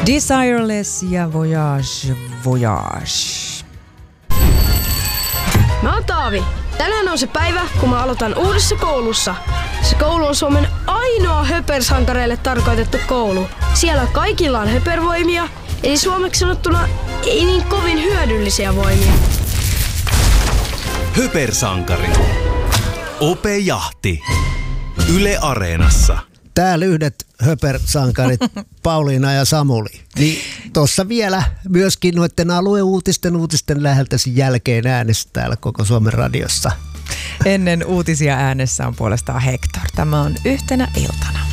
Desireless ja Voyage, Voyage. Mä oon Taavi. Tänään on se päivä, kun mä aloitan uudessa koulussa. Se koulu on Suomen ainoa höpersankareille tarkoitettu koulu. Siellä kaikilla on höpervoimia, eli suomeksi sanottuna ei niin kovin hyödyllisiä voimia. Höpersankari. Ope Jahti. Yle Areenassa. Täällä yhdet höpersankarit, Pauliina ja Samuli. Niin tuossa vielä myöskin noiden alueuutisten läheltä jälkeen äänessä täällä koko Suomen radiossa. Ennen uutisia äänessä on puolestaan Hector. Tämä on Yhtenä iltana.